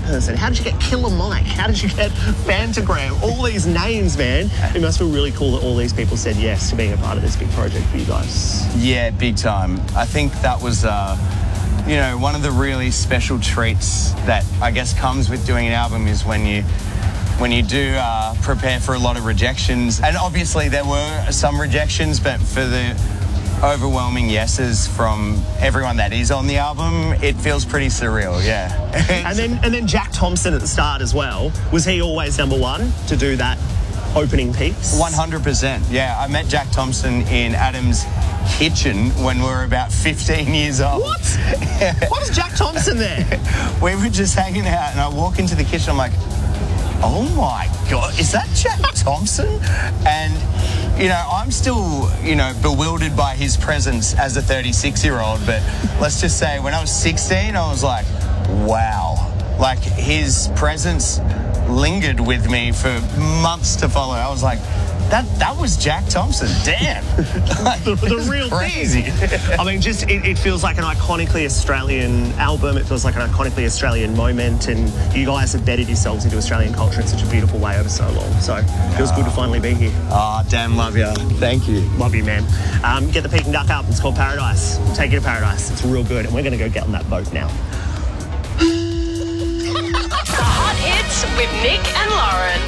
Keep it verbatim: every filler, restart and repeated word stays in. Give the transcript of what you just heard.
person? How did you get Killer Mike? How did you get Fantagram? All these names, man. It must feel really cool that all these people said yes to being a part of this big project for you guys. Yeah, big time. I think that was, uh, you know, one of the really special treats that I guess comes with doing an album is when you when you do uh, prepare for a lot of rejections. And obviously there were some rejections, but for the overwhelming yeses from everyone that is on the album, it feels pretty surreal, yeah. and then and then Jack Thompson at the start as well. Was he always number one to do that opening piece? one hundred percent, yeah. I met Jack Thompson in Adam's kitchen when we were about fifteen years old. What? Why was Jack Thompson there? We were just hanging out and I walk into the kitchen, I'm like, oh my God, is that Jack Thompson? And you know, I'm still, you know, bewildered by his presence as a thirty-six-year-old, but let's just say when I was sixteen, I was like, wow. Like, his presence lingered with me for months to follow. I was like, that that was Jack Thompson, damn. Like, the, the real crazy. thing. I mean, just, it, it feels like an iconically Australian album. It feels like an iconically Australian moment, and you guys have bedded yourselves into Australian culture in such a beautiful way over so long. So it feels good to finally be here. Oh, damn, love you. Thank you. Love you, man. Um, get the Peking Duck up. It's called Paradise. Take you to Paradise. It's real good, and we're going to go get on that boat now. The Hot Hits with Nick and Lauren.